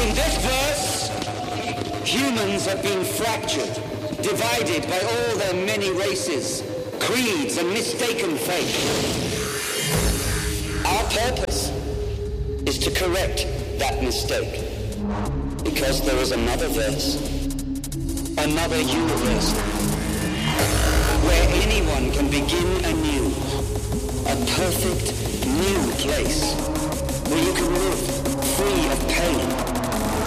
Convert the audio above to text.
In this verse, humans have been fractured, divided by all their many races, creeds, and mistaken faith. Our purpose is to correct that mistake, because there is another verse, another universe, where anyone can begin anew, a perfect new place.